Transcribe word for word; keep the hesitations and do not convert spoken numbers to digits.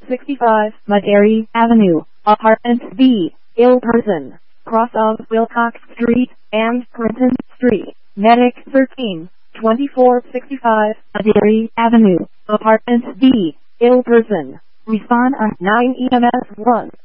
sixty-five, Madary Avenue, Apartment B, ill person, cross of Wilcox Street and Clinton Street, Medic thirteen, twenty-four sixty-five, Madary Avenue, Apartment B, ill person. Respond on nine E M S one.